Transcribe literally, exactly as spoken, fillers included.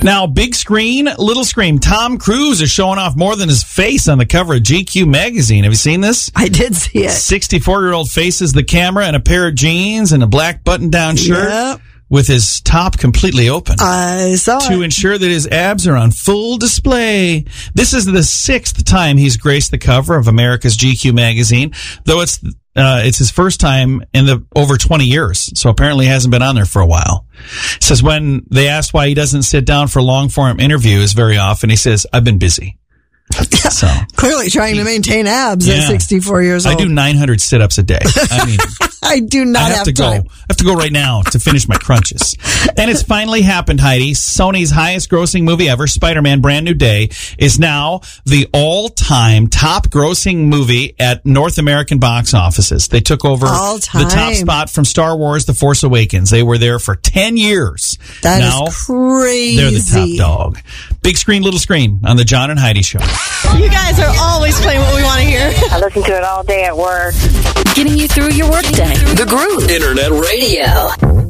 Now, big screen, little screen. Tom Cruise is showing off more than his face on the cover of G Q magazine. Have you seen this? I did see it. sixty-four-year-old faces the camera in a pair of jeans and a black button-down shirt. Yep. With his top completely open. I saw it. To ensure that his abs are on full display. This is the sixth time he's graced the cover of America's G Q magazine, though it's uh, it's his first time in the over twenty years. So apparently he hasn't been on there for a while. It says when they asked why he doesn't sit down for long-form interviews very often, he says, I've been busy. So clearly trying to maintain abs yeah. at sixty-four years old. I do nine hundred sit-ups a day. I mean, I do not I have, have to time. go. I have to go right now to finish my crunches. And it's finally happened, Heidi. Sony's highest-grossing movie ever, Spider-Man: Brand New Day, is now the all-time top-grossing movie at North American box offices. They took over All-time. the top spot from Star Wars: The Force Awakens. They were there for ten years. That now, is crazy. They're the top dog. Big screen, little screen on the John and Heidi Show. You guys are always playing what we want to hear. I listen to it all day at work. Getting you through your workday. The Groove. Internet radio.